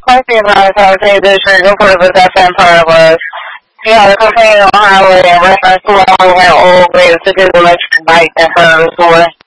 Question about South District reported with FM Parlors. He had a complaint on the highway in reference to a moving old grave to do electric bike and her story.